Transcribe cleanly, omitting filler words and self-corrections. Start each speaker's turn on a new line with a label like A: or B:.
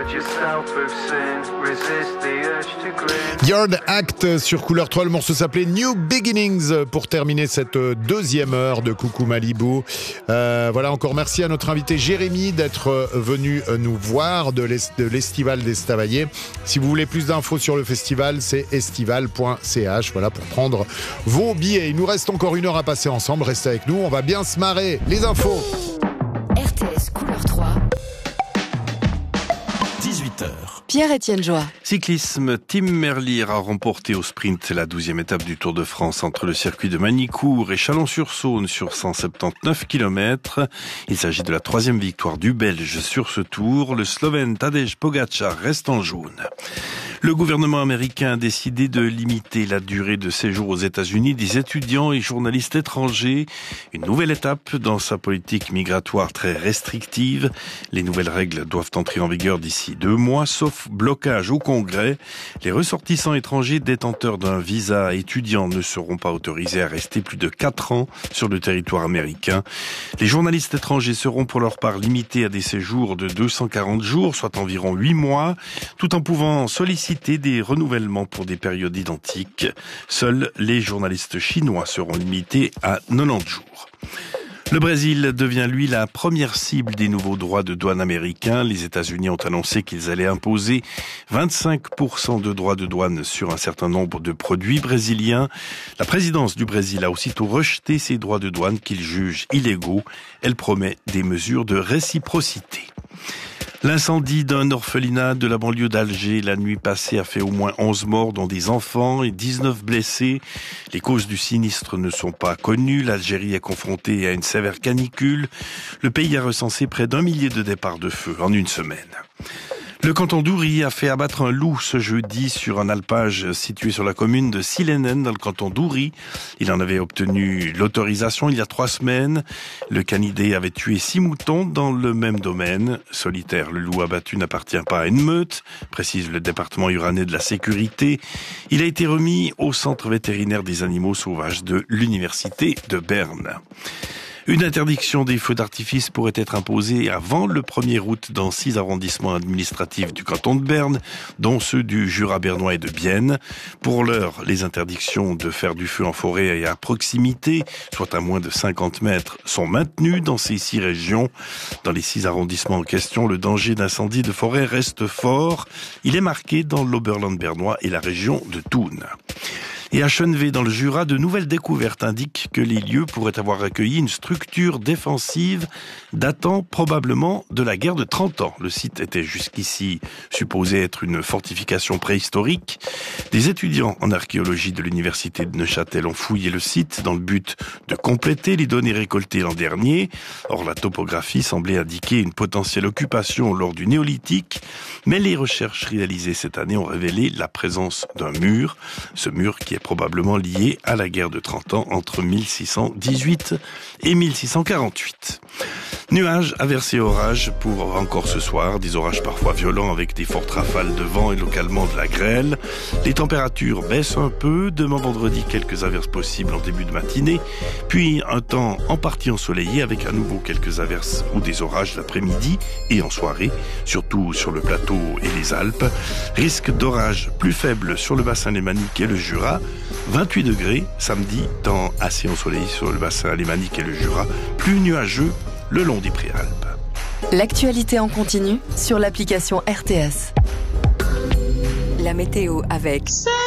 A: Yard Act sur Couleur 3, le morceau s'appelait New Beginnings pour terminer cette deuxième heure de Coucou Malibu. Voilà, encore merci à notre invité Jérémy d'être venu nous voir de l'Estival d'Estavayer. Si vous voulez plus d'infos sur le festival, c'est estival.ch, voilà, pour prendre vos billets. Il nous reste encore une heure à passer ensemble, restez avec nous, on va bien se marrer. Les infos.
B: RTS Couleur 3.
C: 18h.
B: Pierre-Étienne Joie.
D: Cyclisme, Tim Merlier a remporté au sprint la 12e étape du Tour de France entre le circuit de Magny-Cours et Chalon-sur-Saône sur 179 km. Il s'agit de la 3e victoire du Belge sur ce tour. Le Slovène Tadej Pogačar reste en jaune. Le gouvernement américain a décidé de limiter la durée de séjour aux États-Unis des étudiants et journalistes étrangers. Une nouvelle étape dans sa politique migratoire très restrictive. Les nouvelles règles doivent entrer en vigueur d'ici 2 mois, sauf blocage au Congrès. Les ressortissants étrangers détenteurs d'un visa étudiant ne seront pas autorisés à rester plus de 4 ans sur le territoire américain. Les journalistes étrangers seront pour leur part limités à des séjours de 240 jours, soit environ 8 mois, tout en pouvant solliciter des renouvellements pour des périodes identiques. Seuls les journalistes chinois seront limités à 90 jours. Le Brésil devient, lui, la première cible des nouveaux droits de douane américains. Les États-Unis ont annoncé qu'ils allaient imposer 25% de droits de douane sur un certain nombre de produits brésiliens. La présidence du Brésil a aussitôt rejeté ces droits de douane qu'ils jugent illégaux. Elle promet des mesures de réciprocité. L'incendie d'un orphelinat de la banlieue d'Alger la nuit passée a fait au moins 11 morts, dont des enfants, et 19 blessés. Les causes du sinistre ne sont pas connues. L'Algérie est confrontée à une sévère canicule. Le pays a recensé près d'1 millier de départs de feu en une semaine. Le canton d'Oury a fait abattre un loup ce jeudi sur un alpage situé sur la commune de Silenen dans le canton d'Oury. Il en avait obtenu l'autorisation il y a 3 semaines. Le canidé avait tué 6 moutons dans le même domaine. Solitaire, le loup abattu n'appartient pas à une meute, précise le département uranais de la sécurité. Il a été remis au centre vétérinaire des animaux sauvages de l'université de Berne. Une interdiction des feux d'artifice pourrait être imposée avant le 1er août dans 6 arrondissements administratifs du canton de Berne, dont ceux du Jura bernois et de Bienne. Pour l'heure, les interdictions de faire du feu en forêt et à proximité, soit à moins de 50 mètres, sont maintenues dans ces 6 régions. Dans les 6 arrondissements en question, le danger d'incendie de forêt reste fort. Il est marqué dans l'Oberland bernois et la région de Thun. Et à Chennevé, dans le Jura, de nouvelles découvertes indiquent que les lieux pourraient avoir accueilli une structure défensive datant probablement de la guerre de 30 ans. Le site était jusqu'ici supposé être une fortification préhistorique. Des étudiants en archéologie de l'université de Neuchâtel ont fouillé le site dans le but de compléter les données récoltées l'an dernier. Or, la topographie semblait indiquer une potentielle occupation lors du néolithique, mais les recherches réalisées cette année ont révélé la présence d'un mur. Ce mur qui est probablement lié à la guerre de 30 ans entre 1618 et 1648. Nuages, averses, orages pour encore ce soir. Des orages parfois violents avec des fortes rafales de vent et localement de la grêle. Les températures baissent un peu. Demain vendredi, quelques averses possibles en début de matinée. Puis un temps en partie ensoleillé avec à nouveau quelques averses ou des orages l'après-midi et en soirée, surtout sur le plateau et les Alpes. Risque d'orage plus faible sur le bassin lémanique et le Jura. 28 degrés samedi, temps assez ensoleillé sur le bassin lémanique et le Jura. Plus nuageux le long des Préalpes.
B: L'actualité en continu sur l'application RTS. La météo avec